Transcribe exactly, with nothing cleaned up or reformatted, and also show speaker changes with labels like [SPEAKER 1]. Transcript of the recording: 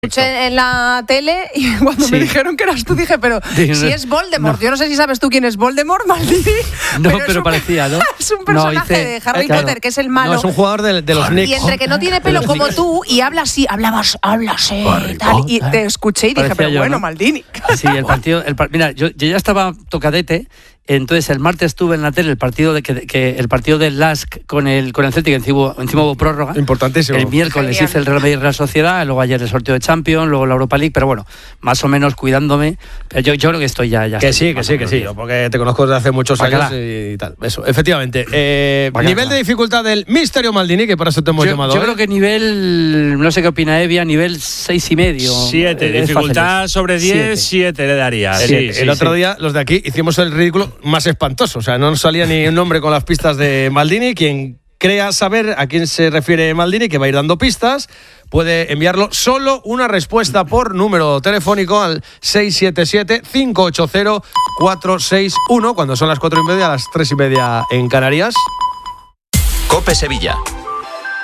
[SPEAKER 1] Escuché en la tele y cuando sí. me dijeron que eras tú dije, pero Dime, si es Voldemort, no. yo no sé si sabes tú quién es Voldemort, Maldini.
[SPEAKER 2] No, pero,
[SPEAKER 1] pero
[SPEAKER 2] un, parecía, ¿no?
[SPEAKER 1] Es un personaje no, hice, de Harry claro. Potter, que es el malo.
[SPEAKER 3] No, es un jugador de, de los Knicks.
[SPEAKER 1] Y entre que no tiene pelo como tú y habla así, hablabas, hablas, eh, tal, y te escuché y dije, parecía pero yo, bueno, ¿no? Maldini.
[SPEAKER 2] Sí, el partido, el, mira, yo, yo ya estaba tocadete. Entonces el martes estuve en la tele el partido de que, que el partido del Lask con el con el Celtic encima, encima hubo prórroga.
[SPEAKER 3] Importantísimo.
[SPEAKER 2] El miércoles Genial. hice el Real Madrid Real Sociedad, luego ayer el sorteo de Champions, luego la Europa League, pero bueno, más o menos cuidándome. Pero yo, yo creo que estoy ya, ya
[SPEAKER 3] que
[SPEAKER 2] estoy
[SPEAKER 3] sí, que sí, que sí, porque te conozco desde hace muchos Bacala. años y, y tal. Eso, efectivamente. Eh, nivel de dificultad del Misterio Maldini, que por eso te hemos
[SPEAKER 2] yo,
[SPEAKER 3] llamado.
[SPEAKER 2] Yo
[SPEAKER 3] ¿eh?
[SPEAKER 2] creo que nivel, no sé qué opina Evia, nivel seis y medio.
[SPEAKER 4] Siete, eh, dificultad sobre diez, siete le daría.
[SPEAKER 3] Sí,
[SPEAKER 4] sí,
[SPEAKER 3] el
[SPEAKER 4] sí,
[SPEAKER 3] otro
[SPEAKER 4] sí.
[SPEAKER 3] día los de aquí hicimos el ridículo más espantoso. O sea, no nos salía ni un nombre con las pistas de Maldini. Quien crea saber a quién se refiere Maldini, que va a ir dando pistas, puede enviarlo solo una respuesta por número telefónico al seis siete siete, cinco ocho cero, cuatro seis uno, cuando son las cuatro y media, a las tres y media en Canarias.
[SPEAKER 5] COPE Sevilla.